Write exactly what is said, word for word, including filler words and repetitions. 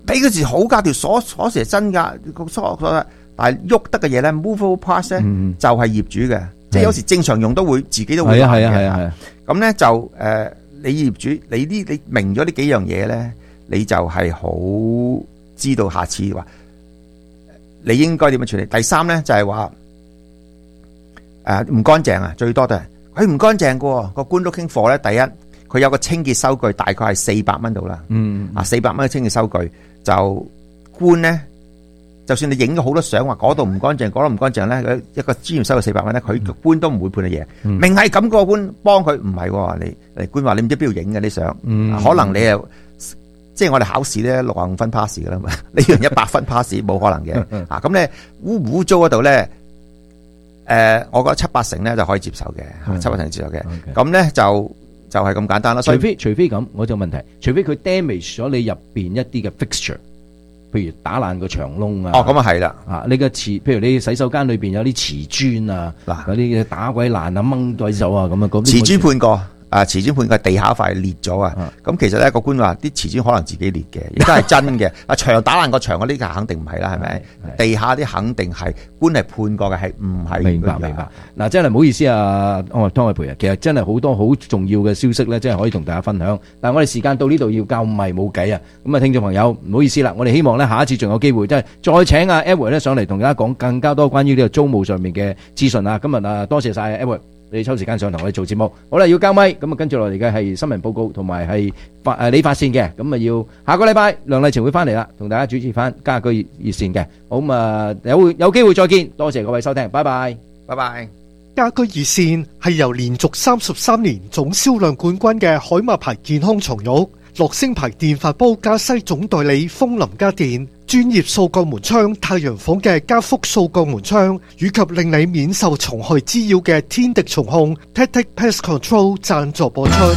俾嗰時好噶，條鎖鎖匙係真噶，個鎖鎖，但係喐得嘅嘢咧 ，movable parts 咧就係業主嘅，即係有時正常用都會自己都會爛嘅。係啊係啊係啊。咁咧就誒，你業主你呢你明咗呢幾樣嘢咧，你就係好知道下次話你應該點樣處理。第三咧就係話誒唔乾淨啊，最多都係佢唔乾淨噶，個官 looking for 咧，第一。佢有個清潔收據，大概係四百蚊度啦。嗯，啊四百蚊嘅清潔收據，就官咧，就算你影咗好多相，話嗰度唔乾淨，嗰度唔乾淨咧，一個專業收據四百蚊咧，佢官都唔會判你嘢。嗯、明係咁個官幫佢，唔係你嚟官話你唔知邊度影嘅啲相，嗯、可能你又即係我哋考試咧六十五分 pass 噶啦嘛，你用一百分 pass 冇可能嘅。嗯、啊咁咧污唔污糟嗰度咧，誒、呃，我覺得七八成咧就可以接受嘅，嗯、七八成接受嘅。咁咧、嗯、就。就係咁簡單啦，除非除非咁，我就問題，除非佢 damage 咗你入邊一啲嘅 fixture，譬如打爛個牆窿啊。 哦，咁啊係啦， 啊你嘅瓷，譬如你洗手間裏邊有啲瓷磚啊，嗱嗰啲打鬼爛啊掹鬼走啊咁啊，嗰啲瓷磚判過。啊！瓷磚判佢地下塊裂咗啊！咁其實咧個官話啲瓷磚可能自己裂嘅，亦都係真嘅。啊牆打爛個牆嗰啲肯定唔係啦，係咪？地下啲肯定係官係判過嘅，係唔係？ 明白明白。嗱，真係唔好意思啊，湯偉培啊，其實真係好多好重要嘅消息咧，真係可以同大家分享。但係我哋時間到呢度要交咪冇計啊！咁啊，聽眾朋友唔好意思啦，我哋希望咧下一次仲有機會，即係再請阿 Edward 咧上嚟同大家講更加多關於呢個租務上面嘅資訊啊！今日啊，多謝晒 Edward。你抽時間上同我哋做節目，好啦，要交咪，咁啊跟住落嚟嘅係新聞報告同埋係發誒理髮線嘅，咁啊要下個禮拜梁麗晴會翻嚟啦，同大家主持翻家居熱線嘅，好咁啊有有機會再見，多謝各位收聽，拜拜， 拜拜。 家居熱線係由連續三十三年總銷量冠軍嘅海馬牌健康床褥、樂聲牌電飯煲加西總代理風林家電、專業掃鋼門窗太陽房嘅加福掃鋼門窗，以及令你免受蟲害滋擾嘅天敵蟲控 Tactic Pest Control 贊助播出。